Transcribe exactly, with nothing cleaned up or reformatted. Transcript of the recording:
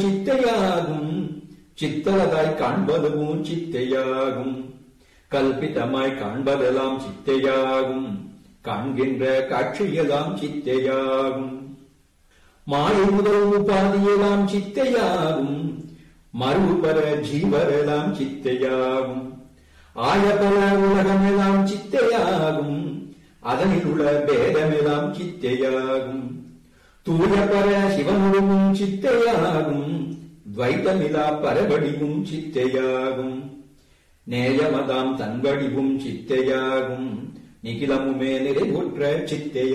சித்தையாகும். சித்தலதாய் காண்பதுவும் சித்தையாகும். கல்பிதமாய் காண்பதெல்லாம் சித்தையாகும். காண்கின்ற காட்சியெல்லாம் சித்தையாகும். மாயை முதல் உபாதியெல்லாம் சித்தையாகும். மறுபர ஜீவரெல்லாம் சித்தையாகும். ஆயபல உலகமெல்லாம் சித்தையாகும். அதனில் உள்ள பேதமெல்லாம் சித்தையாகும். தூயபர சிவனுருவும் சித்தையாகும். துவைத்தமிலா பரவடிவும் சித்தையாகும். நேயமதாம் தன்வடிவும் சித்தையாகும். நிகிலமுமே நிறைவுற்ற சித்தையாகும்.